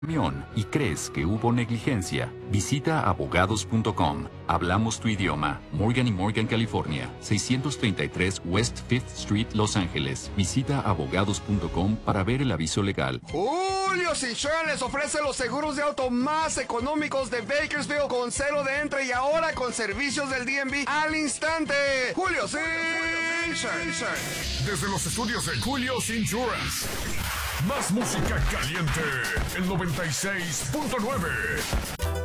y crees que hubo negligencia, visita abogados.com. Hablamos tu idioma. Morgan & Morgan, California, 633 West 5th Street, Los Ángeles. Visita abogados.com para ver el aviso legal. Julio's Insurance les ofrece los seguros de auto más económicos de Bakersfield con cero de entre y ahora con servicios del DMV al instante. Julio's Insurance. Desde los estudios de Julio's Insurance. Más música caliente, el 96.9.